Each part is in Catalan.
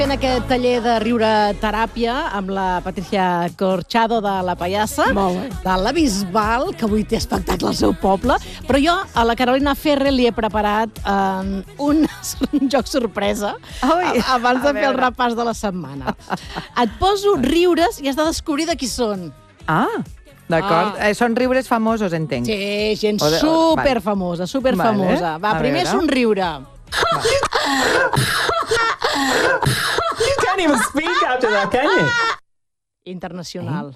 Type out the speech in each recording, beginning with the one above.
Fent aquest taller de riure teràpia amb la Patricia Corchado de la Pallassa, de la Bisbal, que avui té espectacle al seu poble. Però jo a la Carolina Ferrer li he preparat un joc sorpresa abans de fer el repàs de la setmana. Et poso riures i has de descobrir de qui són. D'acord. Són riures famosos, entenc. Sí, gent superfamosa, superfamosa. Va, primer somriure. You can't even speak after that, can you? Internacional.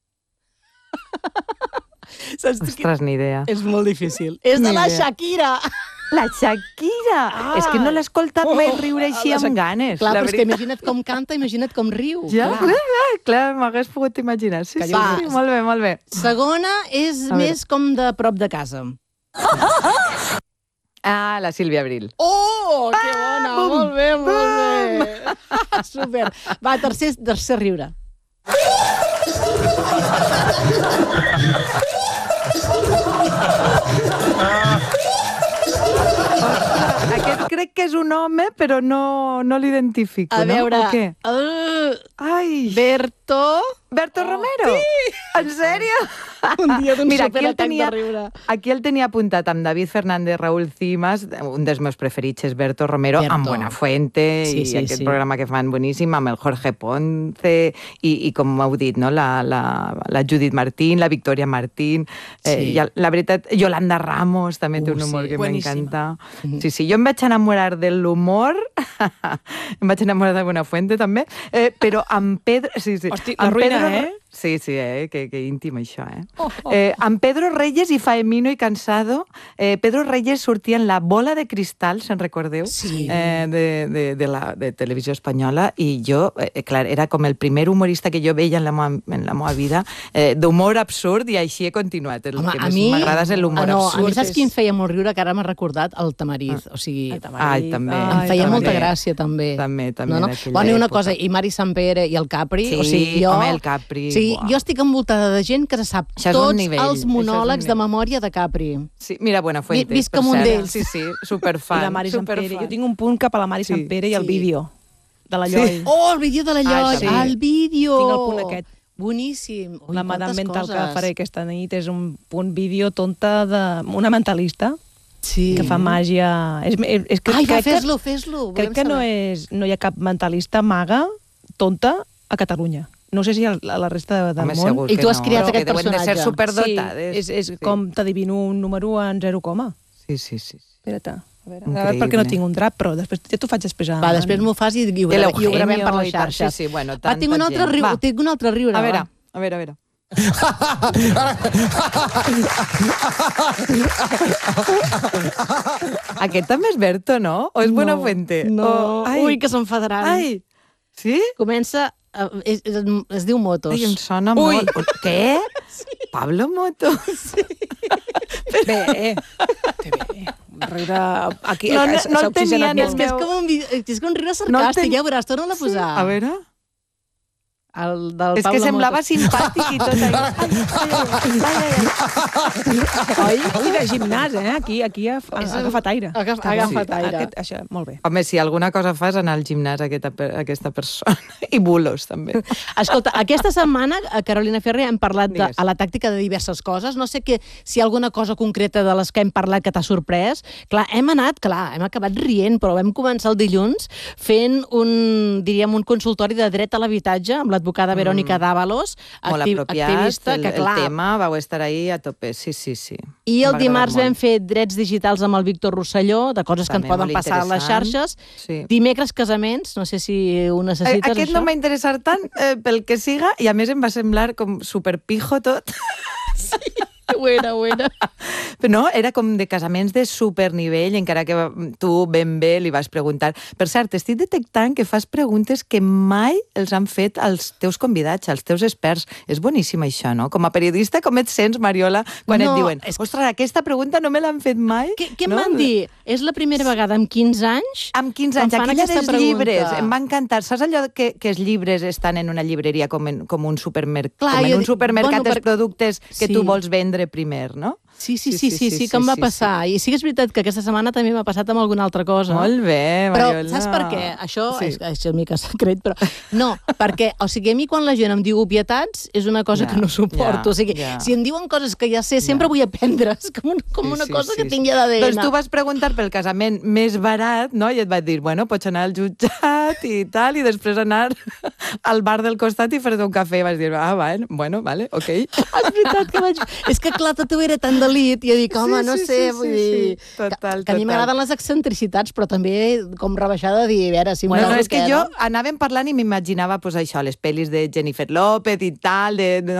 Ostres, ni idea. És molt difícil. És de la Shakira. La Shakira! És que no l'he escoltat mai riure així amb ganes. Clar, però és que imagina't com canta, imagina't com riu. Ja, clar, m'hagués pogut imaginar. Sí, molt bé, molt bé. Segona és més com de prop de casa. La Sílvia Abril. Oh, que bona! Molt bé, molt bé. Super. Va, tercer riure. Aquest crec que és un home, però no l'identifico. A veure... Berto Romero. Sí! En sèrio? Un dia d'un superatac de riure. Aquí el tenia apuntat amb David Fernández, Raúl Cimas, un dels meus preferits és Berto Romero, amb Buenafuente, i aquest programa que fan boníssim, amb el Jorge Ponce, i com heu dit, no? la Judith Martín, la Victoria Martín, la veritat, Yolanda Ramos també té un humor que m'encanta. Sí, jo em vaig enamorar de l'humor, em vaig enamorar de Buenafuente també, però amb Pedro... Hosti, la ruïna, Sí, que íntim això, amb Pedro Reyes i Faemino i Cansado. Pedro Reyes sortia en La bola de cristal, se'n recordeu? Sí. De televisió espanyola, i jo, clar, era com el primer humorista que jo veia en la meva vida, d'humor absurd, i així he continuat. El que més m'agrada és l'humor absurd. A mi saps qui em feia molt riure, que ara m'ha recordat? El Tamariz. O sigui, també. Em feia molta gràcia, també. També. Bueno, i una cosa, i Mari Sampere i el Capri. Sí, home, el Capri. Sí, jo estic envoltada de gent que se sap tots els monòlegs de memòria de Capri. Sí, mira, Buenafuente. Visca un d'ells. Sí, superfan. I la Mari Sampere. Jo tinc un punt cap a la Mari Sampere i el vídeo de la Lloll. Oh, el vídeo de la Lloll! El vídeo! Tinc el punt aquest. Boníssim. La Madame Mental que faré aquesta nit és un punt vídeo tonta d'una mentalista que fa màgia. Ai, va, fes-lo. Crec que no hi ha cap mentalista maga tonta a Catalunya. No sé si a la resta del món. I tu has creat aquest personatge. Deuen de ser superdotades. Sí, és com t'adivino un número en 0, Sí. Espera't, a veure perquè no tinc un drap, però després ja t'ho faig després. Va, després m'ho fas i ho gravem per les xarxes. Sí, bueno, va, tinc un altre riure. A veure. Aquest també és Berto, no? O és Buenafuente? No. Ui, que s'enfadaran. Ai, sí? Comença... Es diu Motos. Ai, em sona molt. Què? Pablo Motos. Sí. Bé. Riure... Aquí, no el tenia en el meu... És com un riure sarcàstic, ja veuràs, torna-la a posar. A veure... És que semblava simpàtic i tot allò. Oi? I de gimnàs, Aquí ha agafat aire. Ha agafat aire. Això, molt bé. Home, si alguna cosa fa és anar al gimnàs aquesta persona. I bulos, també. Escolta, aquesta setmana a Carolina Ferrer hem parlat a la tàctica de diverses coses. No sé si alguna cosa concreta de les que hem parlat que t'ha sorprès. Clar, hem acabat rient, però vam començar el dilluns fent un consultori de dret a l'habitatge amb l'advocada Verònica Dávalos, activista, que clar... El tema vau estar ahí a tope, sí. I el dimarts vam fer drets digitals amb el Víctor Rosselló, de coses que ens poden passar a les xarxes. Dimecres casaments, no sé si ho necessites, Aquest no m'ha interessat tant pel que siga, i a més em va semblar com superpijo tot. Sí. Buena. Però no, era com de casaments de supernivell, encara que tu ben bé li vas preguntar. Per cert, estic detectant que fas preguntes que mai els han fet als teus convidats, als teus experts. És boníssim això, no? Com a periodista, com et sents, Mariola, quan et diuen ostres, aquesta pregunta no me l'han fet mai? Què em van dir? És la primera vegada amb 15 anys? Amb 15 anys, aquella dels llibres. Em va encantar. Saps allò que els llibres estan en una llibreria com un supermercat? Com en un supermercat dels productes que tu vols vendre primer, no? Sí, que em va passar. I sí que és veritat que aquesta setmana també m'ha passat amb alguna altra cosa. Molt bé, Mariola. Però saps per què? Això és una mica secret, però... No, perquè, o sigui, a mi quan la gent em diu obvietats és una cosa que no suporto. O sigui, si em diuen coses que ja sé, sempre vull aprendre. És com una cosa que tinc ja d'ADN. Doncs tu vas preguntar pel casament més barat, no? I et vaig dir, bueno, pots anar al jutjat i tal, i després anar al bar del costat i fer-te un cafè. I vas dir, bueno, vale, ok. És veritat que vaig... És que clar, tot era tan delit, i jo dic, home, no sé, vull dir... Total. Que a mi m'agraden les excentricitats, però també com rebaixar de dir, a veure, si... Bueno, és que jo anàvem parlant i m'imaginava, pues, això, les pel·lis de Jennifer López i tal,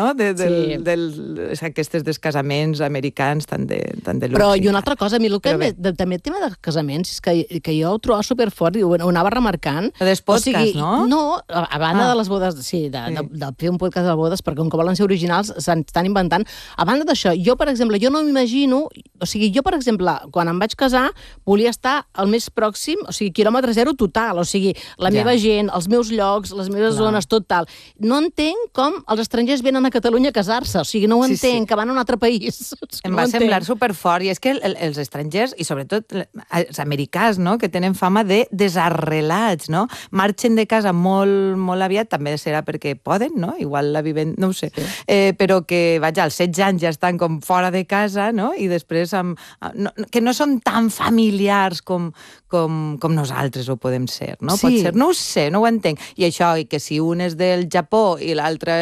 aquestes descasaments americans tan de luxe. Però, i una altra cosa, a mi també el tema de casaments, és que jo ho trobava superfort, i ho anava remarcant. Dels podcasts, no? No, a banda de les bodes, de fer un podcast de bodes, perquè com que volen ser originals, s'estan inventant. A banda d'això, jo, per exemple, jo no m'imagino... O sigui, jo, per exemple, quan em vaig casar, volia estar al més pròxim, o sigui, quilòmetre zero total, o sigui, la meva gent, els meus llocs, les meves zones, tot tal. No entenc com els estrangers venen a Catalunya a casar-se, o sigui, no ho entenc, que van a un altre país. Em va semblar superfort, i és que els estrangers, i sobretot els americans, no?, que tenen fama de desarrelats, no?, marxen de casa molt aviat, també serà perquè poden, no?, igual la viven, no ho sé, però que, vaja, als 16 anys ja estan com fora de casa, no?, i després que no són tan familiars com nosaltres ho podem ser, no? Pot ser, no ho sé, no ho entenc. I això, i que si un és del Japó i l'altre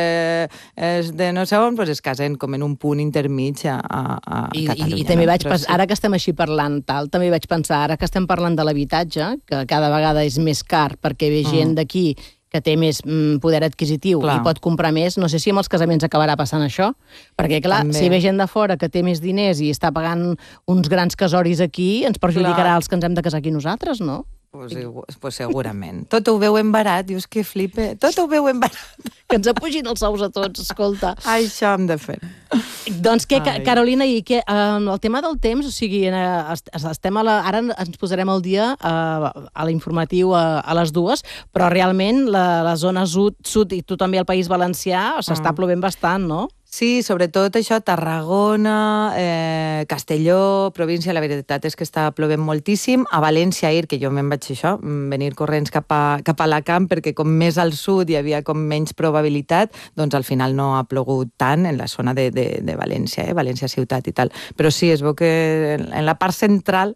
és de no sé on, doncs es casen com en un punt intermig a Catalunya. I també vaig pensar, ara que estem així parlant tal, també vaig pensar, ara que estem parlant de l'habitatge, que cada vegada és més car perquè ve gent d'aquí que té més poder adquisitiu i pot comprar més, no sé si amb els casaments acabarà passant això, perquè clar, si ve gent de fora que té més diners i està pagant uns grans casoris aquí, ens perjudicarà els que ens hem de casar aquí nosaltres, no? Pues segurament. Tot ho veuen barat, dius que flipe. Tot ho veuen barat. Que ens apugin els sous a tots, escolta. Això hem de fer. Doncs què, Carolina, i què, el tema del temps, o sigui, estem ara ens posarem al dia a l'informatiu a les 2, però realment la zona sud i tu també al País Valencià s'està plovent bastant, no? Sí, sobretot això, Tarragona, Castelló, província, la veritat és que està plovent moltíssim. A València, ahir, que jo me'n vaig venir corrents cap a Alacant, perquè com més al sud hi havia com menys probabilitat, doncs al final no ha plogut tant en la zona de València, València ciutat i tal. Però sí, es veu que en la part central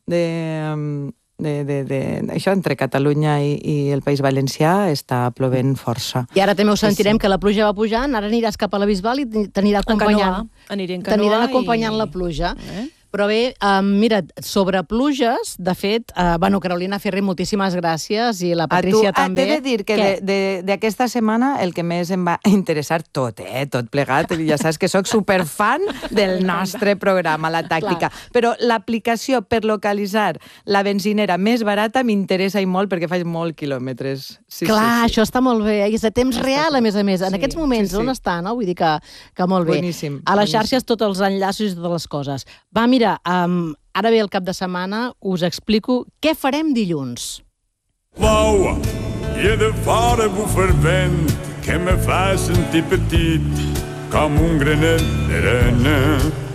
això, entre Catalunya i el País Valencià està plovent força. I ara també ho sentirem, que la pluja va pujant, ara aniràs cap a la Bisbal i t'anirà acompanyant. T'aniran acompanyant la pluja. Però bé, mira, sobre pluges, de fet, Carolina Ferrer, moltíssimes gràcies, i la Patrícia també. T'he de dir que d'aquesta setmana el que més em va interessar tot plegat, ja saps que sóc superfan del nostre programa, La Tàctica, però l'aplicació per localitzar la benzinera més barata m'interessa i molt perquè faig molts quilòmetres. Clar, això està molt bé, és a temps real, a més. En aquests moments, on està, no? Vull dir que molt bé. A les xarxes tots els enllaços i totes les coses. Va, mira, ara ve el cap de setmana, us explico què farem dilluns. Wow, i he de fora bufa el vent que me fa sentir petit com un granet d'arena.